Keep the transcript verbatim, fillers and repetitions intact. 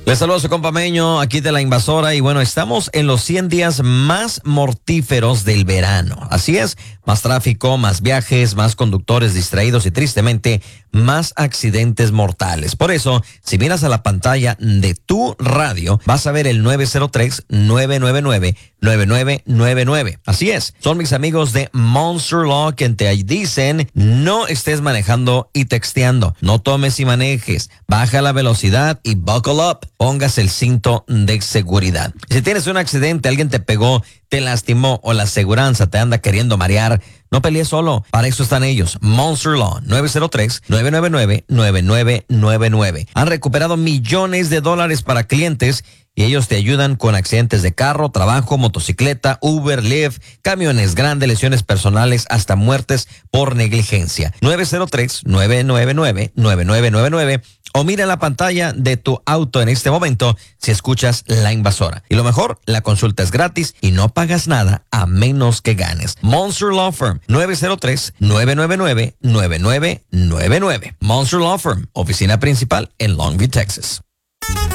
Les saludo a su compameño aquí de La Invasora y bueno, estamos en los cien días más mortíferos del verano. Así es, más tráfico, más viajes, más conductores distraídos y tristemente más accidentes mortales. Por eso, si miras a la pantalla de tu radio, vas a ver el nueve cero tres, nueve nueve nueve, nueve nueve nueve nueve. Así es, son mis amigos de Monster Law que te dicen no estés manejando y texteando, no tomes y manejes, baja la velocidad y buckle up. Pongas el cinto de seguridad. Si tienes un accidente, alguien te pegó, te lastimó o la aseguranza te anda queriendo marear, no pelees solo. Para eso están ellos. Monster Law, nueve cero tres, nueve nueve nueve, nueve nueve nueve nueve. Han recuperado millones de dólares para clientes y ellos te ayudan con accidentes de carro, trabajo, motocicleta, Uber, Lyft, camiones grandes, lesiones personales, hasta muertes por negligencia. nueve cero tres, nueve nueve nueve, nueve nueve nueve nueve o mira la pantalla de tu auto en este momento si escuchas La Invasora. Y lo mejor, la consulta es gratis y no pagas nada a menos que ganes. Monster Law Firm, nueve cero tres, nueve nueve nueve, nueve nueve nueve nueve. Monster Law Firm, oficina principal en Longview, Texas.